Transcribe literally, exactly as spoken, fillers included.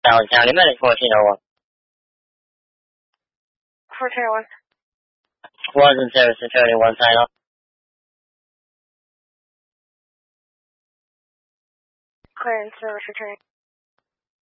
Dallas County Medic, fourteen oh one. fourteen oh one. Wasn't service attorney one sign off. Clearance service returning.